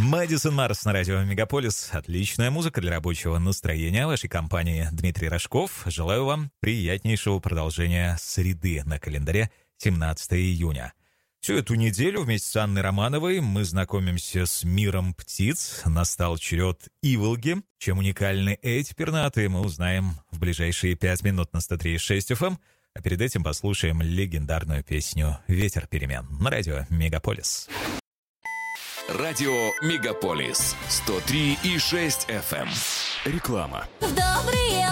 Мэдисон Марс на радио Мегаполис. Отличная музыка для рабочего настроения. В вашей компании Дмитрий Рожков. Желаю вам приятнейшего продолжения среды на календаре 17 июня. Всю эту неделю вместе с Анной Романовой мы знакомимся с миром птиц. Настал черед иволги. Чем уникальны эти пернатые, мы узнаем в ближайшие 5 минут на 103.6 FM. А перед этим послушаем легендарную песню «Ветер перемен» на радио Мегаполис. Радио Мегаполис 103,6 FM. Реклама. Добрые